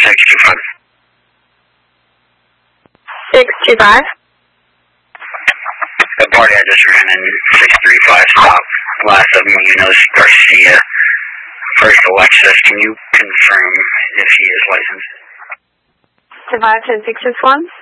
625. 625. The party I just ran in 635 stop. Last of them, you know, is Garcia. First Alexis, can you confirm if he is licensed? Survive 10 661.